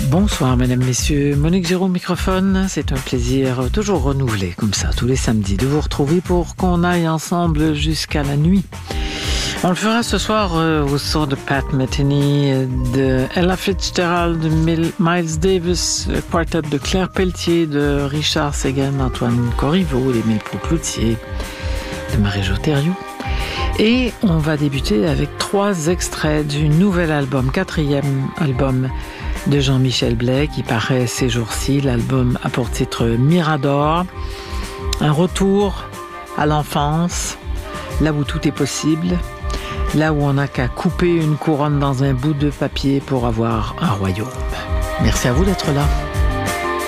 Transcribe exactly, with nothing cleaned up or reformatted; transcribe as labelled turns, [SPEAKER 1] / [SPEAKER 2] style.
[SPEAKER 1] Bonsoir mesdames, messieurs, Monique Giraud au microphone. C'est un plaisir toujours renouvelé comme ça tous les samedis de vous retrouver pour qu'on aille ensemble jusqu'à la nuit. On le fera ce soir euh, au son de Pat Metheny, de Ella Fitzgerald, de Miles Davis, le quartet de Claire Pelletier, de Richard Séguin, Antoine Corriveau, d'Émile Proucloutier, de Marie-Jo Thériault. Et on va débuter avec trois extraits du nouvel album, quatrième album de Jean-Michel Blais qui paraît ces jours-ci. L'album a pour titre Mirador, un retour à l'enfance, là où tout est possible, là où on n'a qu'à couper une couronne dans un bout de papier pour avoir un royaume. Merci à vous d'être là.